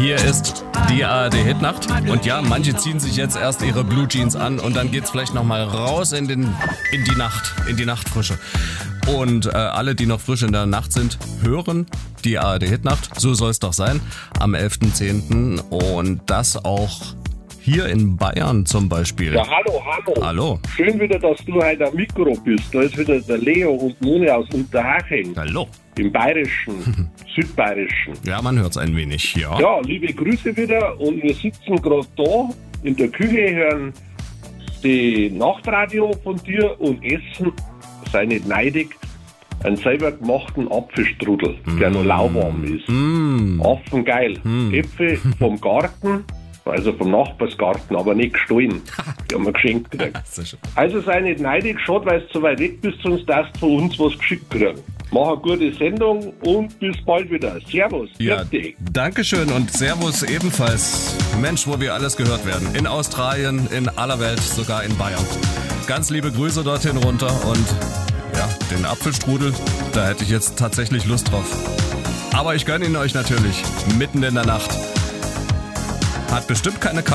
Hier ist die ARD-Hitnacht. Und ja, manche ziehen sich jetzt erst ihre Blue Jeans an und dann geht's vielleicht nochmal raus in die Nacht, in die Nachtfrische. Und alle, die noch frisch in der Nacht sind, hören die ARD-Hitnacht. So soll es doch sein. Am 11.10. Und das auch hier in Bayern zum Beispiel. Ja, hallo. Hallo. Schön wieder, dass du heute am Mikro bist. Da ist wieder der Leo und Moni aus Unterhaching. Hallo. Im Bayerischen, Südbayerischen. Ja, man hört es ein wenig, ja. Ja, liebe Grüße wieder. Und wir sitzen gerade da in der Küche, hören die Nachtradio von dir und essen, sei nicht neidig, einen selber gemachten Apfelstrudel, der noch lauwarm ist. Affengeil. Äpfel vom Garten, also vom Nachbarsgarten, aber nicht gestohlen. Die haben wir geschenkt gekriegt. Also sei nicht neidig, schade, weil du so weit weg bist, sonst darfst du von uns was geschickt kriegen. Mach eine gute Sendung und bis bald wieder. Servus. Ja, Dankeschön und Servus ebenfalls. Mensch, wo wir alles gehört werden. In Australien, in aller Welt, sogar in Bayern. Ganz liebe Grüße dorthin runter und ja, den Apfelstrudel, da hätte ich jetzt tatsächlich Lust drauf. Aber ich gönne ihn euch natürlich, mitten in der Nacht. Hat bestimmt keine